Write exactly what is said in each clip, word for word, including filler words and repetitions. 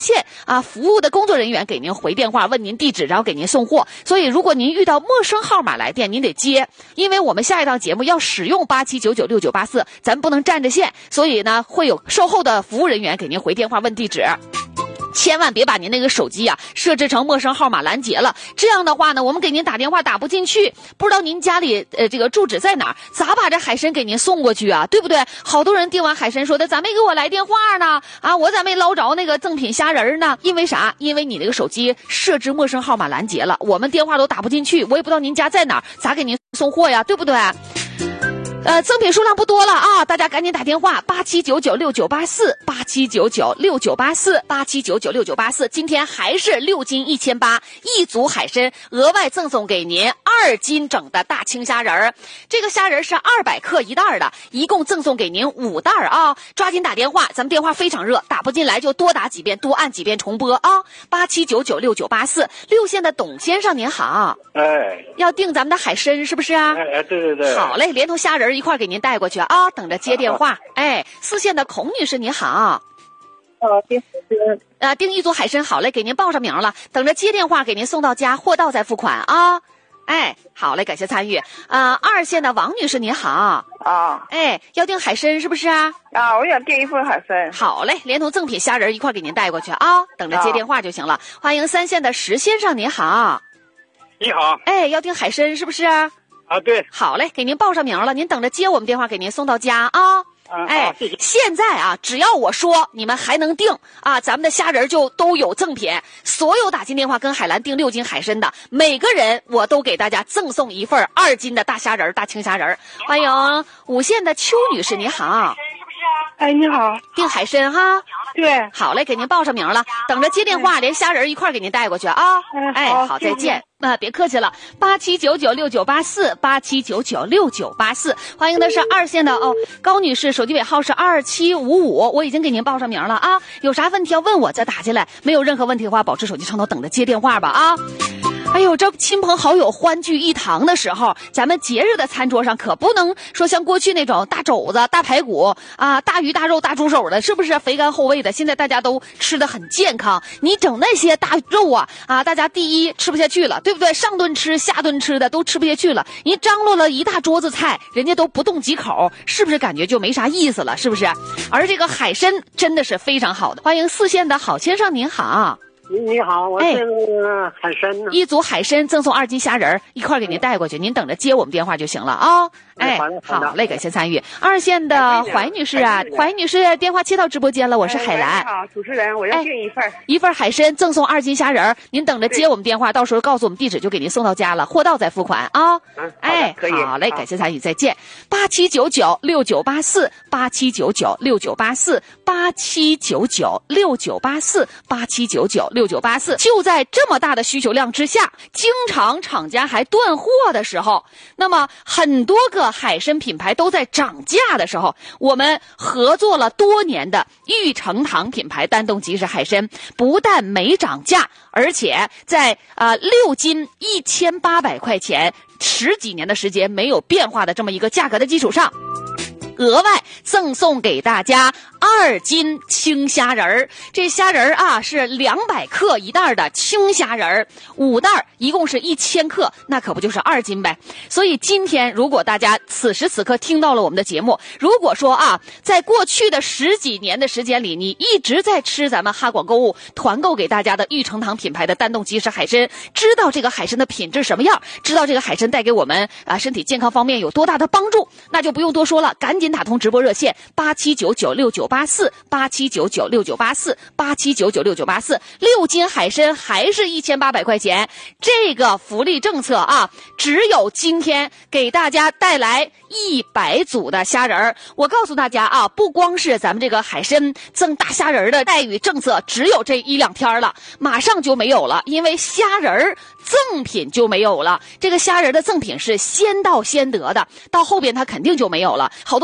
线啊，服务的工作人员给您回电话，问您地址，然后给您送货。所以如果您遇到陌生号码来电，您得接，因为我们下一档节目要使用八七九九六九八四，咱不能占着线，所以呢会有售后的服务人员给您回电话问地址。千万别把您那个手机啊设置成陌生号码拦截了，这样的话呢，我们给您打电话打不进去，不知道您家里呃这个住址在哪儿，咋把这海参给您送过去啊？对不对？好多人订完海参说的，咋没给我来电话呢？啊，我咋没捞着那个赠品虾仁呢？因为啥？因为你那个手机设置陌生号码拦截了，我们电话都打不进去，我也不知道您家在哪儿，咋给您送货呀？对不对？呃，赠品数量不多了啊，大家赶紧打电话八七九九六九八四八七九九六九八四八七九九六九八四。今天还是六斤一千八，一组海参额外赠送给您二斤整的大青虾仁儿。这个虾仁是二百克一袋的，一共赠送给您五袋啊！抓紧打电话，咱们电话非常热，打不进来就多打几遍，多按几遍重播啊！八七九九六九八四。六线的董先生您好， 哎， 要订咱们的海参是不是啊？ 哎哎，对对对， 好嘞，连同虾仁一块给您带过去啊，等着接电话。哎，四线的孔女士您好， 呃，订呃，订一组海参，好嘞，给您报上名了，等着接电话给您送到家，货到再付款啊。哎，好嘞，感谢参与。啊、呃，二线的王女士您好啊， 哎，要订海参是不是啊？ 啊，我想订一份海参。 好嘞，连同赠品虾仁一块给您带过去啊，等着接电话就行了。啊、欢迎三线的石先生您好， 你好， 哎，要订海参是不是啊？ 啊，对， 好嘞，给您报上名了，您等着接我们电话，给您送到家啊。 啊、 哎、 啊，谢谢。 现在啊，只要我说你们还能订啊，咱们的虾仁就都有赠品。所有打进电话跟海兰订六斤海参的，每个人我都给大家赠送一份二斤的大虾仁、大青虾仁。欢迎五线的邱女士，你好。 哎，你好， 订海参哈？ 对， 好嘞，给您报上名了，等着接电话，连虾仁一块给您带过去啊。 嗯、 哎， 好， 好，再见。啊，别客气了，八七九九六九八四八七九九六九八四，欢迎的是二线的哦，高女士，手机尾号是二七五五，我已经给您报上名了啊。有啥问题要问我再打进来，没有任何问题的话，保持手机畅通，等着接电话吧啊。哎呦，这亲朋好友欢聚一堂的时候，咱们节日的餐桌上可不能说像过去那种大肘子、大排骨啊、大鱼大肉、大猪手的，是不是肥甘厚味的？现在大家都吃得很健康，你整那些大肉啊啊，大家第一吃不下去了，对不对？上顿吃下顿吃的都吃不下去了，你张罗了一大桌子菜，人家都不动几口，是不是感觉就没啥意思了？是不是？而这个海参真的是非常好的。欢迎四线的郝先生，您好。 你你好，我是海参呢、 哎。一组海参赠送二斤虾仁一块给您带过去，您等着接我们电话就行了啊。哎，好嘞，感谢参与。二线的怀女士啊，怀女士电话接到直播间了，我是海兰。 你好，主持人，我要订一份、哎、 一份海参赠送二斤虾仁，您等着接我们电话，到时候告诉我们地址就给您送到家了，货到再付款啊。 嗯， 哎， 可以， 好嘞，感谢参与，再见。八七九九六九八四八七九九六九八四八七九九六九八四八七九九六九八四。就在这么大的需求量之下，经常厂家还断货的时候，那么很多个海参品牌都在涨价的时候，我们合作了多年的玉成堂品牌丹东即食海参，不但没涨价，而且在呃六斤一千八百块钱，十几年的时间没有变化的这么一个价格的基础上，额外赠送给大家二斤青虾仁儿。这虾仁儿啊是两百克一袋的青虾仁儿，五袋一共是一千克，那可不就是二斤呗。所以今天如果大家此时此刻听到了我们的节目，如果说啊在过去的十几年的时间里，你一直在吃咱们哈广购物团购给大家的玉成堂品牌的丹东即食海参，知道这个海参的品质什么样，知道这个海参带给我们啊身体健康方面有多大的帮助，那就不用多说了，赶紧打通直播热线八七九九六九八四八七九九六九八四八七九九六九八四，六斤海参还是一千八百块钱。这个福利政策啊，只有今天给大家带来一百组的虾仁儿。我告诉大家啊，不光是咱们这个海参赠大虾仁的待遇政策，只有这一两天了，马上就没有了，因为虾仁儿赠品就没有了。这个虾仁的赠品是先到先得的，到后边它肯定就没有了。好多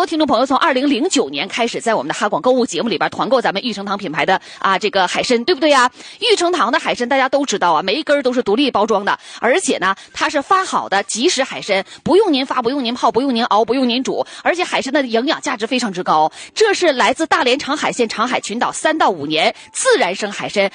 听众朋友从二零零九年开始在我们的哈广购物节目里边团购咱们玉成堂品牌的啊这个海参，对不对呀？玉成堂的海参大家都知道啊，每一根都是独立包装的，而且呢它是发好的即食海参，不用您发，不用您泡，不用您熬，不用您煮，而且海参的营养价值非常之高。这是来自大连长海县长海群岛三到五年自然生海参，